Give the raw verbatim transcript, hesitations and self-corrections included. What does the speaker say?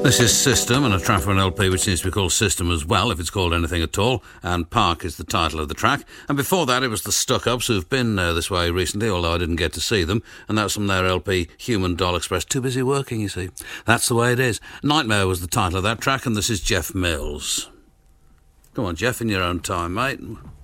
This is System, and a track for an L P which needs to be called System as well, if it's called anything at all, and Park is the title of the track. And before that it was the Stuck-Ups, who've been uh, this way recently, although I didn't get to see them, and that was from their L P Human Doll Express. Too busy working, you see. That's the way it is. Nightmare was the title of that track, and this is Jeff Mills. Come on, Jeff, in your own time, mate.